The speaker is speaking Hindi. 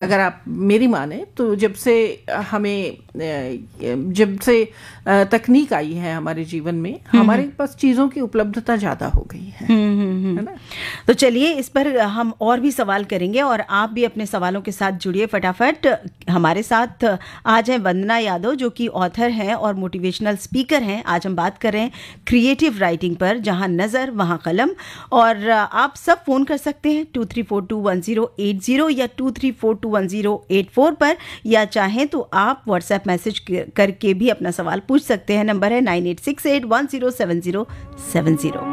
अगर आप मेरी माने तो जब से तकनीक आई है हमारे जीवन में, हमारे पास चीज़ों की उपलब्धता ज़्यादा हो गई है ना। तो चलिए इस पर हम और भी सवाल करेंगे और आप भी अपने सवालों के साथ जुड़िए फटाफट। हमारे साथ आज हैं वंदना यादव, जो कि ऑथर हैं और मोटिवेशनल स्पीकर हैं। आज हम बात कर रहे हैं क्रिएटिव राइटिंग पर, जहां नज़र वहां कलम। और आप सब फ़ोन कर सकते हैं 23421080 या 23421084 पर, या चाहें तो आप व्हाट्सएप मैसेज करके भी अपना सवाल पूछ सकते हैं। नंबर है 9868107070।